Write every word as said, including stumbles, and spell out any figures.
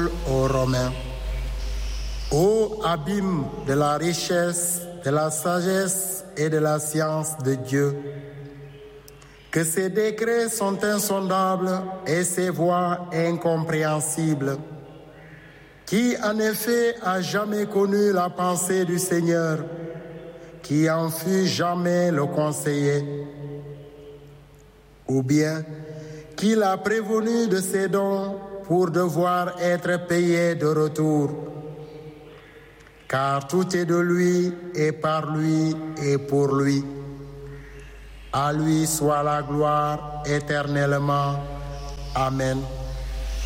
épaules aux Romains. Ô abîme de la richesse, de la sagesse et de la science de Dieu, que ses décrets sont insondables et ses voies incompréhensibles. Qui en effet a jamais connu la pensée du Seigneur, qui en fut jamais le conseiller? Ou bien, qui l'a prévenu de ses dons pour devoir être payé de retour? Car tout est de lui et par lui et pour lui. À lui soit la gloire éternellement. Amen.